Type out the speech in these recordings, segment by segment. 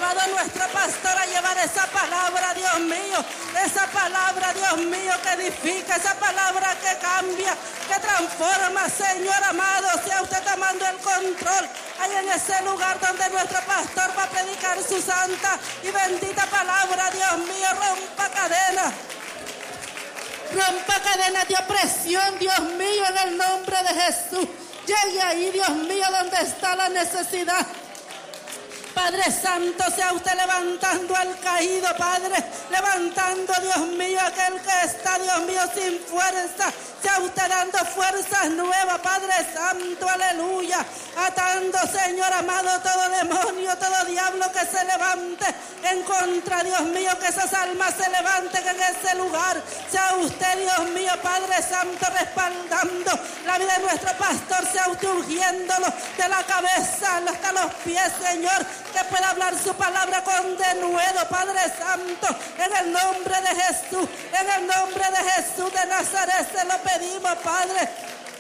llamado a nuestro pastor a llevar esa palabra, Dios mío, que edifica, esa palabra que cambia, que transforma, Señor amado. Sea usted tomando el control ahí en ese lugar donde nuestro pastor va a predicar su santa y bendita palabra, Dios mío. Rompa cadenas de opresión, Dios mío, en el nombre de Jesús. Llegue ahí, Dios mío, donde está la necesidad. Padre Santo, sea usted levantando al caído, Padre, levantando, Dios mío, aquel que está, Dios mío, sin fuerza. Sea usted dando fuerzas nuevas, Padre Santo, aleluya. Atando, Señor amado, todo demonio, todo diablo que se levante en contra, Dios mío, que esas almas se levanten en ese lugar. Sea usted, Dios mío, Padre Santo, respaldando la vida de nuestro pastor. Sea usted ungiéndolo de la cabeza hasta los pies, Señor, que pueda hablar su palabra con denuedo, Padre Santo, en el nombre de Jesús, en el nombre de Jesús de Nazaret se lo pedimos, Padre.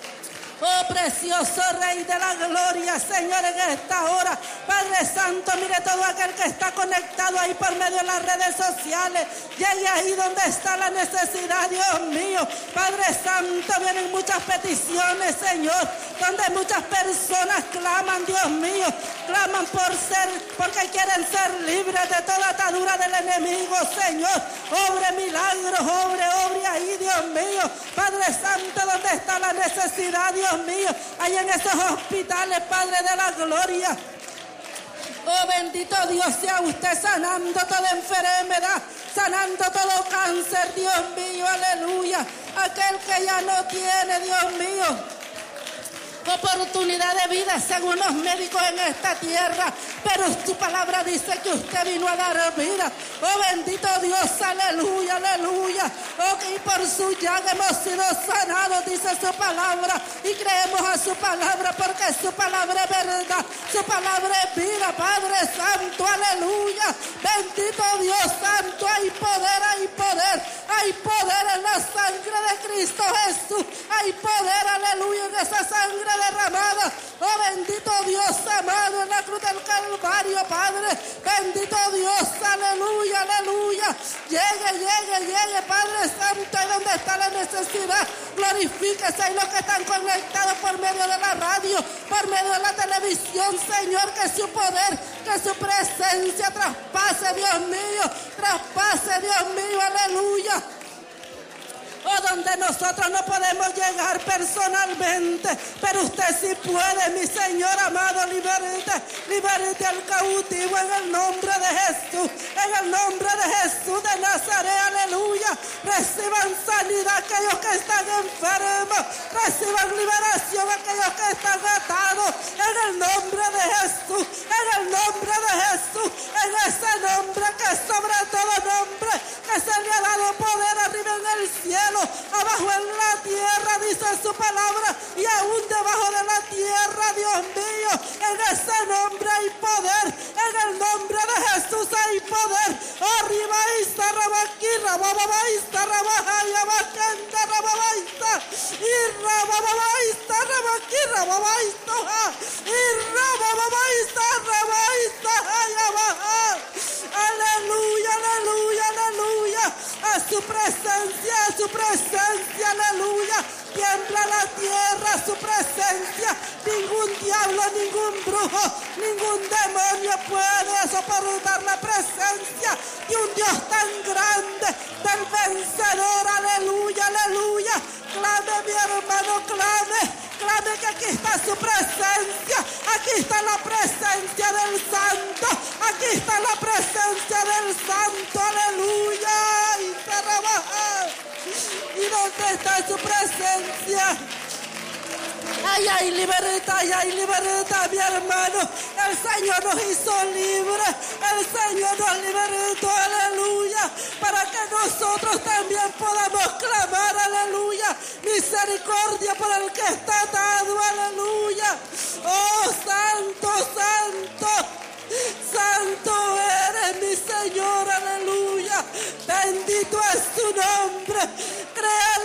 Oh, precioso Rey de la Gloria, Señor, en esta hora, Padre Santo, mire todo aquel que está conectado ahí por medio de las redes sociales. Llegue ahí donde está la necesidad, Dios mío. Padre Santo, vienen muchas peticiones, Señor, donde muchas personas claman, Dios mío, claman porque quieren ser libres de toda atadura del enemigo, Señor. Obre milagros, obre ahí, Dios mío. Padre Santo, donde está la necesidad, Dios mío, ahí en esos hospitales, Padre de la Gloria. Oh, bendito Dios, sea usted sanando toda enfermedad, sanando todo cáncer, Dios mío, aleluya. Aquel que ya no tiene, Dios mío, oportunidad de vida según los médicos en esta tierra, pero su palabra dice que usted vino a dar vida. Oh, bendito Dios, aleluya, aleluya. Oh, y por su llaga hemos sido sanados, dice su palabra, y creemos a su palabra porque su palabra es verdad, su palabra es vida, Padre Santo, aleluya. Bendito Dios Santo, hay poder, hay poder en la sangre de Cristo Jesús, hay poder, aleluya, en esa sangre derramada. Oh, bendito Dios amado, en la cruz del Calvario, Padre. Bendito Dios, aleluya, aleluya. Llegue, Padre Santo, ahí donde está la necesidad. Glorifíquese ahí los que están conectados por medio de la radio, por medio de la televisión, Señor, que su poder, que su presencia traspase, Dios mío, aleluya. Oh, donde nosotros no podemos llegar personalmente, pero usted sí puede, mi Señor amado. Liberte al cautivo en el nombre de Jesús, en el nombre de Jesús de Nazaret, aleluya. Reciban sanidad aquellos que están enfermos, reciban liberación aquellos que están atados, en el nombre de Jesús, en el nombre de Jesús, en ese nombre que es sobre todo nombre, que se le ha dado poder arriba en el cielo, abajo en la tierra, dice su palabra, y aún debajo de la tierra, Dios mío. En ese nombre hay poder, en el nombre de Jesús hay poder. Arriba está Rabaquirra, Bababaista, Rabajaya, Bacanda, Rababaista, y Rababaista, Rabaquirra, Babaista, y Rababaista, Rabaista, Baja. Aleluya, aleluya, aleluya. A su presencia, aleluya. Tiembla la tierra a su presencia. Ningún diablo, ningún brujo, ningún demonio puede soportar la presencia de un Dios tan grande, del vencedor, aleluya, aleluya. Clame, mi hermano, clame que aquí está su presencia, aquí está la presencia del Santo, aquí está la presencia del Santo, aleluya. Y se rebaja. ¿Y dónde está su presencia? Ay, hay libertad, mi hermano. El Señor nos hizo libres, el Señor nos libertó, aleluya, para que nosotros también podamos clamar, aleluya, misericordia